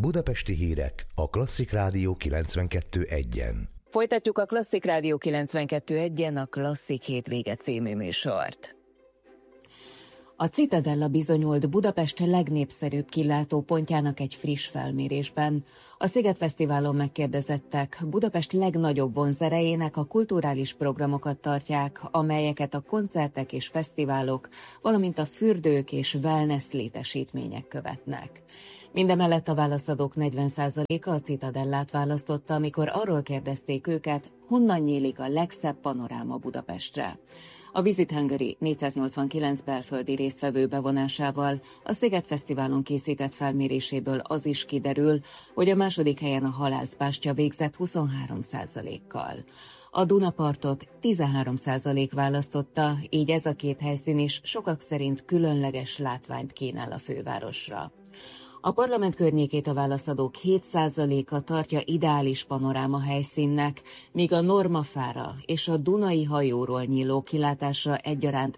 Budapesti hírek a Klasszik Rádió 92.1-en. Folytatjuk a Klasszik Rádió 92.1-en a Klasszik Hétvége című műsort. A Citadella bizonyult Budapest legnépszerűbb kilátópontjának egy friss felmérésben. A Szigetfesztiválon megkérdezettek Budapest legnagyobb vonzerejének a kulturális programokat tartják, amelyeket a koncertek és fesztiválok, valamint a fürdők és wellness létesítmények követnek. Mindemellett a válaszadók 40%-a a Citadellát választotta, amikor arról kérdezték őket, honnan nyílik a legszebb panoráma Budapestre. A Visit Hungary 489 belföldi résztvevő bevonásával a Szigetfesztiválon készített felméréséből az is kiderül, hogy a második helyen a Halászbástya végzett 23%-kal. A Dunapartot 13% választotta, így ez a két helyszín is sokak szerint különleges látványt kínál a fővárosra. A Parlament környékét a válaszadók 7%-a tartja ideális panoráma helyszínnek, míg a Normafára és a Dunai hajóról nyíló kilátásra egyaránt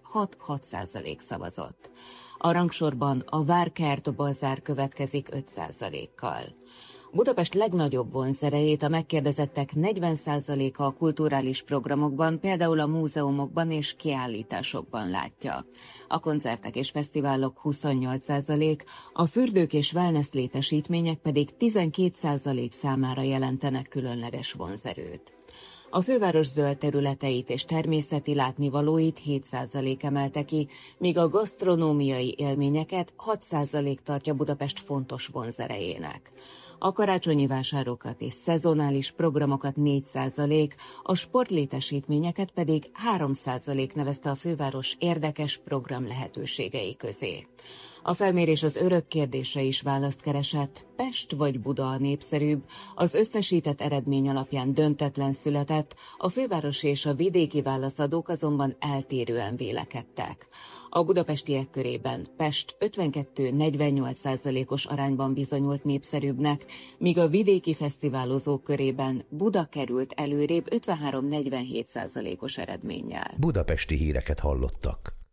6% szavazott. A rangsorban a Várkert Bazár következik 5%-kal. Budapest legnagyobb vonzerejét a megkérdezettek 40%-a a kulturális programokban, például a múzeumokban és kiállításokban látja. A koncertek és fesztiválok 28%, a fürdők és wellness létesítmények pedig 12% számára jelentenek különleges vonzerőt. A főváros zöld területeit és természeti látnivalóit 7% emelte ki, míg a gasztronómiai élményeket 6% tartja Budapest fontos vonzerejének. A karácsonyi vásárokat és szezonális programokat 4%, a sportlétesítményeket pedig 3% nevezte a főváros érdekes program lehetőségei közé. A felmérés az örök kérdésre is választ keresett, Pest vagy Buda a népszerűbb, az összesített eredmény alapján döntetlen született, a fővárosi és a vidéki válaszadók azonban eltérően vélekedtek. A budapestiek körében Pest 52-48%-os arányban bizonyult népszerűbbnek, míg a vidéki fesztiválozók körében Buda került előrébb 53-47%-os eredménnyel. Budapesti híreket hallottak.